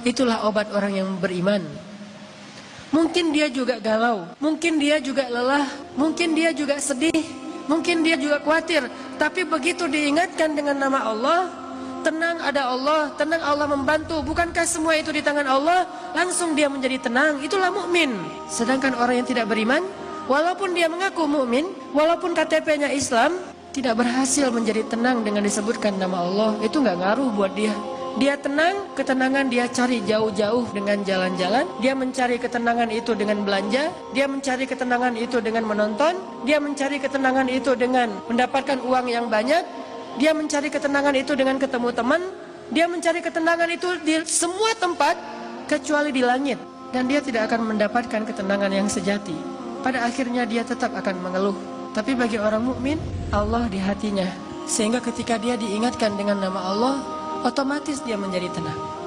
Itulah obat orang yang beriman. Mungkin dia juga galau, mungkin dia juga lelah, mungkin dia juga sedih, mungkin dia juga khawatir. Tapi begitu diingatkan dengan nama Allah, tenang ada Allah, tenang Allah membantu. Bukankah semua itu di tangan Allah? Langsung dia menjadi tenang. Itulah mukmin. Sedangkan orang yang tidak beriman, walaupun dia mengaku mukmin, walaupun KTP-nya Islam, tidak berhasil menjadi tenang dengan disebutkan nama Allah. Itu nggak ngaruh buat dia. Dia tenang, ketenangan dia cari jauh-jauh dengan jalan-jalan. Dia mencari ketenangan itu dengan belanja. Dia mencari ketenangan itu dengan menonton. Dia mencari ketenangan itu dengan mendapatkan uang yang banyak. Dia mencari ketenangan itu dengan ketemu teman. Dia mencari ketenangan itu di semua tempat kecuali di langit. Dan dia tidak akan mendapatkan ketenangan yang sejati. Pada akhirnya dia tetap akan mengeluh. Tapi bagi orang mukmin, Allah di hatinya. Sehingga ketika dia diingatkan dengan nama Allah, otomatis dia menjadi tenang.